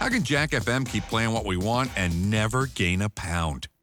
How can Jack FM keep playing what we want and never gain a pound?